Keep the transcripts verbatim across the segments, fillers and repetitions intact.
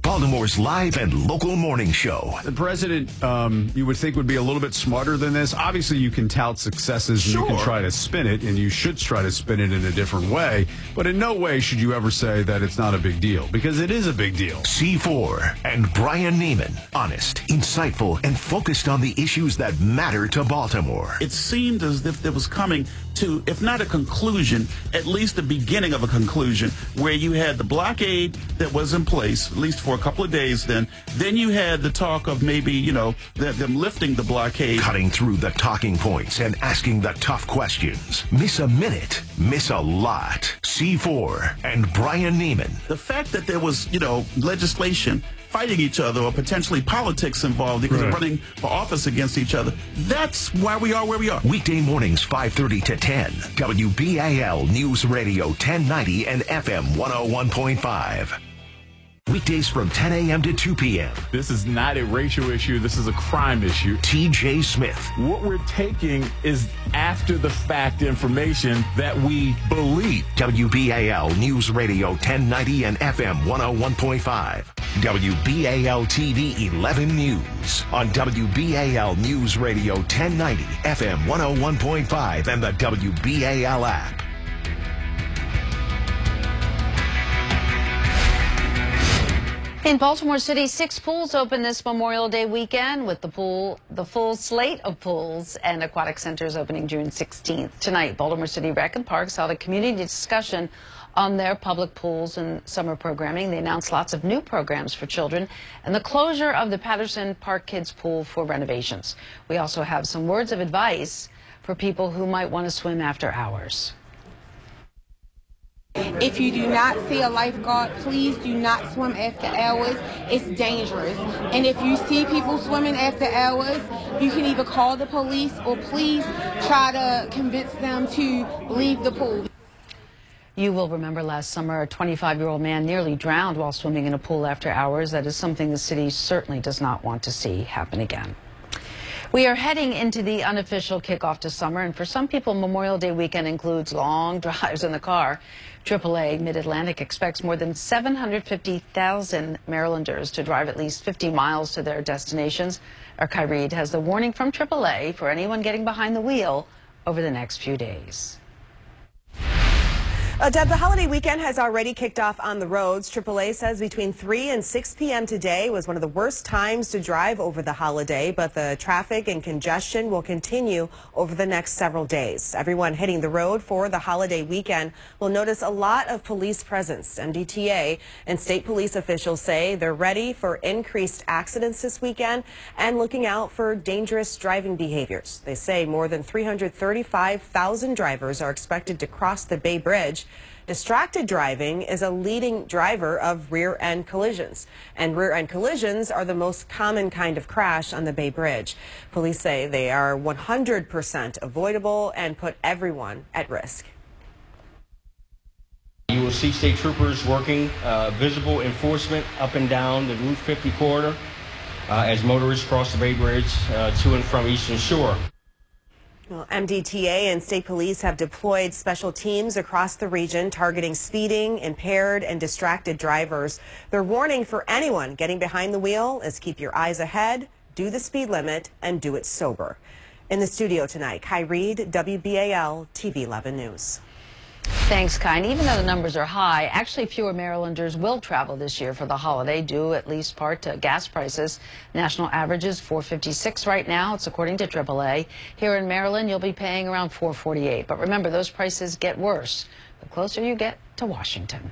Baltimore's live and local morning show. The president, um, you would think, would be a little bit smarter than this. Obviously, you can tout successes and Sure. you can try to spin it, and you should try to spin it in a different way. But in no way should you ever say that it's not a big deal, because it is a big deal. C four and Brian Neiman. Honest, insightful, and focused on the issues that matter to Baltimore. It seemed as if it was coming to, if not a conclusion, at least the beginning of a conclusion, where you had the blockade that was in place, at least for a couple of days then. Then you had the talk of maybe, you know, them lifting the blockade. Cutting through the talking points and asking the tough questions. Miss a minute, miss a lot. C four and Brian Neiman. The fact that there was, you know, legislation fighting each other or potentially politics involved because Right. of running for office against each other, that's why we are where we are. Weekday mornings five thirty to ten. W B A L News Radio ten ninety and F M one oh one point five. Weekdays from ten a m to two p m This is not a racial issue. This is a crime issue. T J Smith. What we're taking is after the fact information that we believe. W B A L News Radio ten ninety and F M one oh one point five. W B A L T V eleven News on W B A L News Radio ten ninety, F M one oh one point five, and the W B A L app. In Baltimore City, six pools open this Memorial Day weekend, with the pool, the full slate of pools and aquatic centers opening June sixteenth. Tonight, Baltimore City Rec and Parks held a community discussion on their public pools and summer programming. They announced lots of new programs for children and the closure of the Patterson Park Kids Pool for renovations. We also have some words of advice for people who might want to swim after hours. If you do not see a lifeguard, please do not swim after hours. It's dangerous. And if you see people swimming after hours, you can either call the police or please try to convince them to leave the pool. You will remember last summer a twenty-five-year-old man nearly drowned while swimming in a pool after hours. That is something the city certainly does not want to see happen again. We are heading into the unofficial kickoff to summer, and for some people, Memorial Day weekend includes long drives in the car. triple A Mid-Atlantic expects more than seven hundred fifty thousand Marylanders to drive at least fifty miles to their destinations. Our Kai Reed has the warning from triple A for anyone getting behind the wheel over the next few days. Uh, Deb, the holiday weekend has already kicked off on the roads. triple A says between three and six p m today was one of the worst times to drive over the holiday, but the traffic and congestion will continue over the next several days. Everyone hitting the road for the holiday weekend will notice a lot of police presence. M D T A and state police officials say they're ready for increased accidents this weekend and looking out for dangerous driving behaviors. They say more than three hundred thirty-five thousand drivers are expected to cross the Bay Bridge. Distracted driving is a leading driver of rear-end collisions, and rear-end collisions are the most common kind of crash on the Bay Bridge. Police say they are one hundred percent avoidable and put everyone at risk. You will see state troopers working uh, visible enforcement up and down the Route fifty corridor uh, as motorists cross the Bay Bridge uh, to and from Eastern Shore. Well, M D T A and state police have deployed special teams across the region targeting speeding, impaired, and distracted drivers. Their warning for anyone getting behind the wheel is keep your eyes ahead, do the speed limit, and do it sober. In the studio tonight, Kai Reed, W B A L T V eleven News. Thanks, Kai. And even though the numbers are high, actually fewer Marylanders will travel this year for the holiday, due at least part to gas prices. National average is four fifty-six right now. It's according to triple A. Here in Maryland, you'll be paying around four forty-eight. But remember, those prices get worse the closer you get to Washington.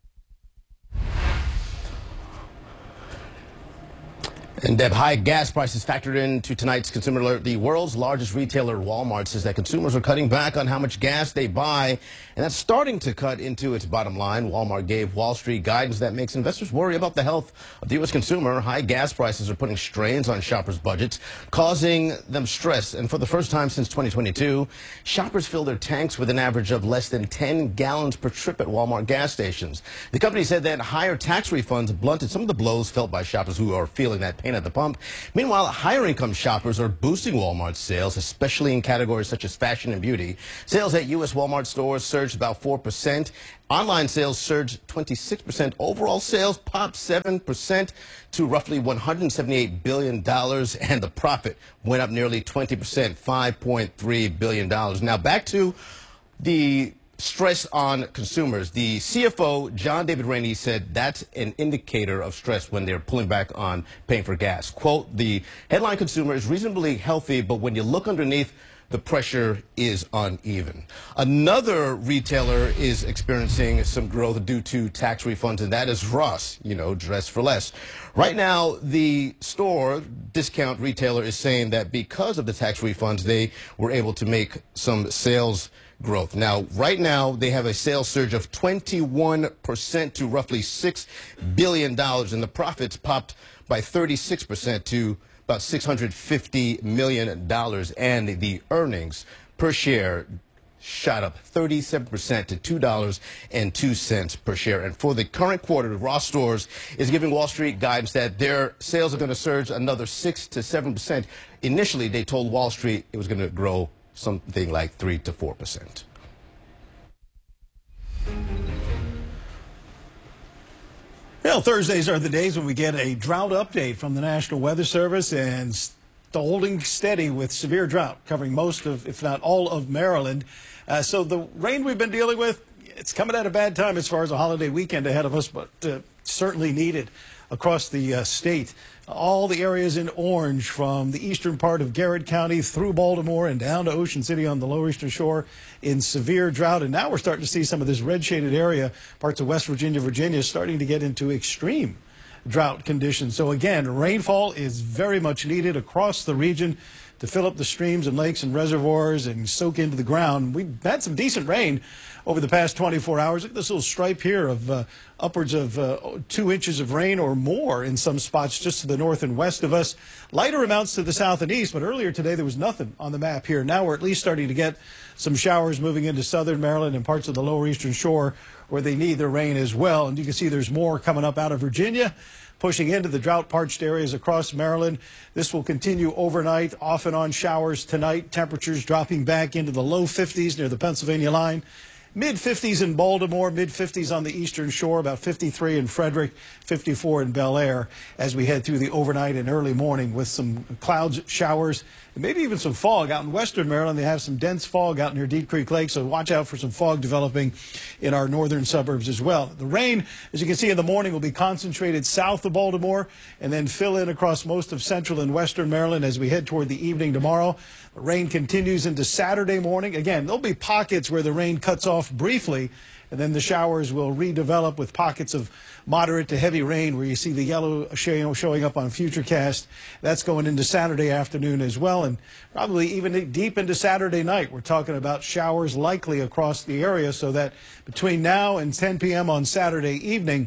And Deb, high gas prices factored into tonight's Consumer Alert. The world's largest retailer, Walmart, says that consumers are cutting back on how much gas they buy, and that's starting to cut into its bottom line. Walmart gave Wall Street guidance that makes investors worry about the health of the U S consumer. High gas prices are putting strains on shoppers' budgets, causing them stress. And for the first time since twenty twenty-two, shoppers fill their tanks with an average of less than ten gallons per trip at Walmart gas stations. The company said that higher tax refunds blunted some of the blows felt by shoppers who are feeling that pain demand at the pump. Meanwhile, higher income shoppers are boosting Walmart's sales, especially in categories such as fashion and beauty. Sales at U S Walmart stores surged about four percent. Online sales surged twenty-six percent. Overall sales popped seven percent to roughly one hundred seventy-eight billion dollars, and the profit went up nearly twenty percent, five point three billion dollars. Now back to the stress on consumers. The C F O, John David Rainey, said that's an indicator of stress when they're pulling back on paying for gas. Quote, the headline consumer is reasonably healthy, but when you look underneath, the pressure is uneven. Another retailer is experiencing some growth due to tax refunds, and that is Ross, you know, dress for less. Right now, the store discount retailer is saying that because of the tax refunds, they were able to make some sales growth. Now, right now, they have a sales surge of twenty-one percent to roughly six billion dollars, and the profits popped by thirty-six percent to about six hundred fifty million dollars, and the earnings per share shot up thirty-seven percent to two dollars and two cents per share. And for the current quarter, Ross Stores is giving Wall Street guidance that their sales are going to surge another six to seven percent. Initially, they told Wall Street it was going to grow something like three to four percent. Well, Thursdays are the days when we get a drought update from the National Weather Service, and holding steady with severe drought covering most of, if not all of Maryland. Uh, so the rain we've been dealing with, it's coming at a bad time as far as a holiday weekend ahead of us, but uh, certainly needed across the uh, state. All the areas in orange from the eastern part of Garrett County through Baltimore and down to Ocean City on the lower eastern shore in severe drought. And now we're starting to see some of this red shaded area, parts of West Virginia, Virginia, starting to get into extreme drought conditions. So again, rainfall is very much needed across the region to fill up the streams and lakes and reservoirs and soak into the ground. We've had some decent rain over the past twenty-four hours. Look at this little stripe here of uh, upwards of uh, two inches of rain or more in some spots just to the north and west of us. Lighter amounts to the south and east, but earlier today there was nothing on the map here. Now we're at least starting to get some showers moving into southern Maryland and parts of the lower eastern shore where they need the rain as well. And you can see there's more coming up out of Virginia, pushing into the drought-parched areas across Maryland. This will continue overnight, off and on showers tonight. Temperatures dropping back into the low fifties near the Pennsylvania line. mid fifties in Baltimore, mid fifties on the eastern shore, about fifty-three in Frederick, fifty-four in Bel Air as we head through the overnight and early morning with some clouds, showers, and maybe even some fog. Out in western Maryland, they have some dense fog out near Deep Creek Lake, so watch out for some fog developing in our northern suburbs as well. The rain, as you can see in the morning, will be concentrated south of Baltimore and then fill in across most of central and western Maryland as we head toward the evening tomorrow. The rain continues into Saturday morning. Again, there'll be pockets where the rain cuts off briefly, and then the showers will redevelop with pockets of moderate to heavy rain where you see the yellow showing up on Futurecast. That's going into Saturday afternoon as well, and probably even deep into Saturday night. We're talking about showers likely across the area, so that between now and ten p m on Saturday evening,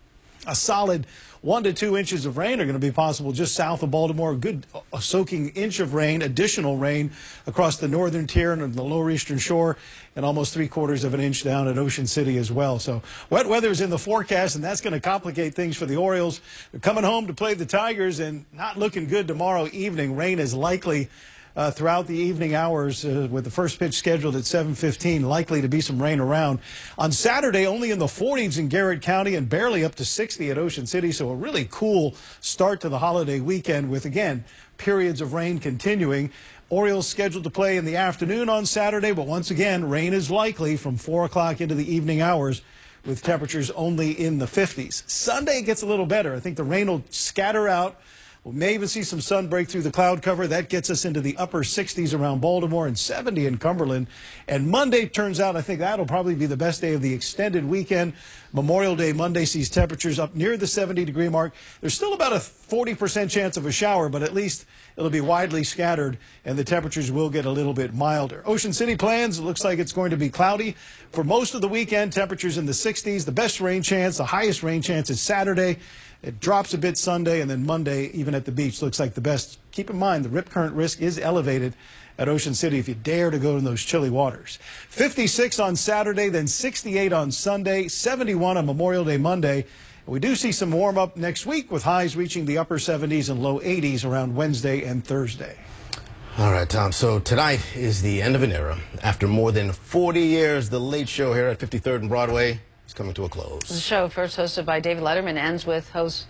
a solid one to two inches of rain are going to be possible just south of Baltimore. A good a soaking inch of rain, additional rain across the northern tier and the lower eastern shore, and almost three quarters of an inch down at Ocean City as well. So wet weather is in the forecast, and that's going to complicate things for the Orioles. They're coming home to play the Tigers, and not looking good tomorrow evening. Rain is likely Uh, throughout the evening hours, uh, with the first pitch scheduled at seven fifteen, likely to be some rain around. On Saturday, only in the forties in Garrett County and barely up to sixty at Ocean City, so a really cool start to the holiday weekend with, again, periods of rain continuing. Orioles scheduled to play in the afternoon on Saturday, but once again, rain is likely from four o'clock into the evening hours with temperatures only in the fifties. Sunday gets a little better. I think the rain will scatter out. We may even see some sun break through the cloud cover. That gets us into the upper sixties around Baltimore and seventy in Cumberland. And Monday turns out, I think that'll probably be the best day of the extended weekend. Memorial Day Monday sees temperatures up near the seventy degree mark. There's still about a forty percent chance of a shower, but at least it'll be widely scattered and the temperatures will get a little bit milder. Ocean City plans, it looks like it's going to be cloudy for most of the weekend. Temperatures in the sixties. The best rain chance, the highest rain chance is Saturday. It drops a bit Sunday, and then Monday, even at the beach, looks like the best. Keep in mind, the rip current risk is elevated at Ocean City if you dare to go in those chilly waters. fifty-six on Saturday, then sixty-eight on Sunday, seventy-one on Memorial Day Monday. We do see some warm up next week with highs reaching the upper seventies and low eighties around Wednesday and Thursday. All right, Tom. So tonight is the end of an era. After more than forty years, The Late Show here at fifty-third and Broadway is coming to a close. The show, first hosted by David Letterman, ends with host